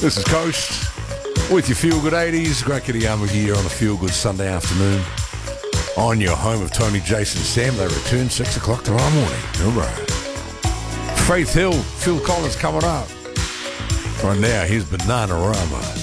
This is Coast with your Feel Good 80s. Great Kittyama here on a Feel Good Sunday afternoon. On your home of Tony, Jason, Sam. They return 6 o'clock tomorrow morning. All right. Faith Hill, Phil Collins coming up. Right now, here's Bananarama.